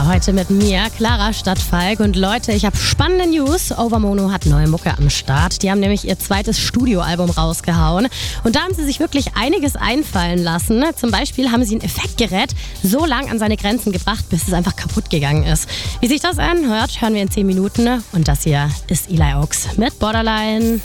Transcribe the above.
Heute mit mir, Clara Stadtfalk. Und Leute, ich habe spannende News. Overmono hat neue Mucke am Start. Die haben nämlich ihr zweites Studioalbum rausgehauen. Und da haben sie sich wirklich einiges einfallen lassen. Zum Beispiel haben sie ein Effektgerät so lang an seine Grenzen gebracht, bis es einfach kaputt gegangen ist. Wie sich das anhört, hören wir in 10 Minuten. Und das hier ist Eli Oaks mit Borderline.